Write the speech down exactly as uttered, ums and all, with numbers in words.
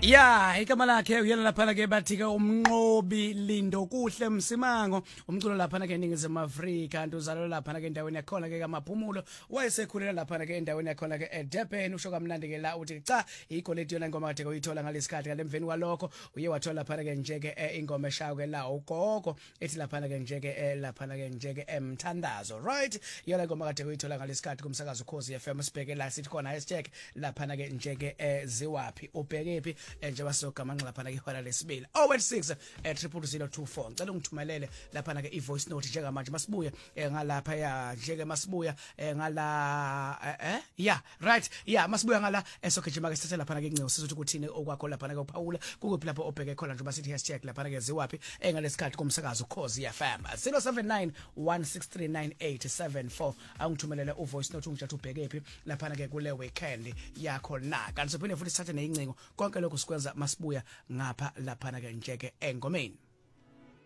Ya, igama lakhe uyela lapha ke bathi ke umnqobi Lindo Kuhle Msimango, umculo lapha ke eNingizimu Afrika, ntuzalo lapha ke endaweni yakhona ke kaMaphumulo, wayesekhulela lapha ke endaweni yakhona ke eDurban. Usho kamnandi ke la uthi cha igoleti yona ingoma kade uyithola ngalesikhathi, kanti emveni kwalokho uye wathola lapha ke nje ke ingoma eshayo ke la ugogo ethi lapha ke nje ke lapha ke nje ke emthandazo, right? Yona ingoma kade uyithola ngalesikhathi kumsakazo Khosi F M. Sibheke la sithi khona hashtag lapha ke nje ke ziwapi ubhekephi njengoba sogamanqa lapha ke ihora lesibili oh one six triple zero two four. Ngicela ungithumelele lapha ke ivoice note njengamanje masibuya ngalapha ya njeke masibuya ngala eh yeah right yeah masibuya ngala esogijima ke sithathe lapha ke incingo sizothi ukuthini okwakho lapha ke uPaula kukuphi lapho obheke khona njengoba sithi hashtag lapha ke ziwapi ngalesikhathi kumsakazo Khosi F M zero seven nine one six three nine eight seven four. Angithumelele uvoice note ungithatha ubhekephi lapha ke kule weekend yakho na kanti sophinde futhi sithathe neincingo konke lokho sikwenza masibuya ngapha lapha ke njeke engomeni.